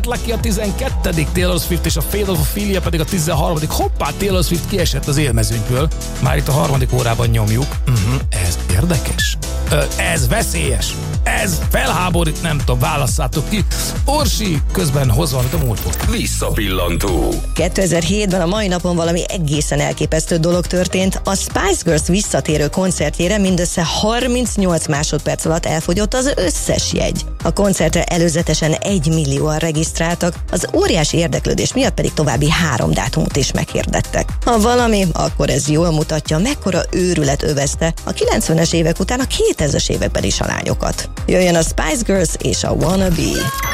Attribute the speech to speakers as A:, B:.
A: Lucky a 12. Taylor Swift, és a Fate of Ophelia pedig a 13. Hoppá, Taylor Swift kiesett az élmezőnkből. Már itt a harmadik órában nyomjuk. Ez érdekes. Ez veszélyes. Ez felháborít, nem tudom, válasszátok ki. Orsi közben hoz valamit a múltból.
B: Visszapillantó.
C: 2007-ben a mai napon valami egészen elképesztő dolog történt. A Spice Girls visszatérő koncertjére mindössze 38 másodperc alatt elfogyott az összes jegy. A koncertre előzetesen 1 millióan regisztráltak, az óriási érdeklődés miatt pedig további 3 dátumot is meghirdettek. Ha valami, akkor ez jól mutatja, mekkora őrület övezte a 90-es évek után a 2000-es években is a lányokat. Jöjjön a Spice Girls és a Wannabe.